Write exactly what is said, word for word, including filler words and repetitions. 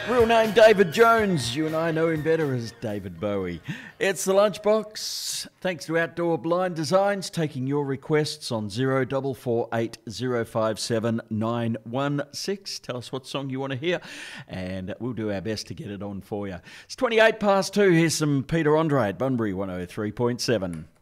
Real name David Jones. You and I know him better as David Bowie. It's the Lunchbox. Thanks to Outdoor Blind Designs, taking your requests on zero four four eight zero five seven nine one six. Tell us what song you want to hear, and we'll do our best to get it on for you. It's twenty-eight past two. Here's some Peter Andre at Bunbury one oh three point seven.